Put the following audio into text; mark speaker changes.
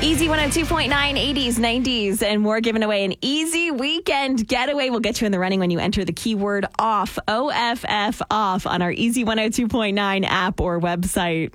Speaker 1: Easy 102.9, 80s, 90s, and more, giving away an easy weekend getaway. We'll get you in the running when you enter the keyword OFF, OFF, off, on our Easy 102.9 app or website.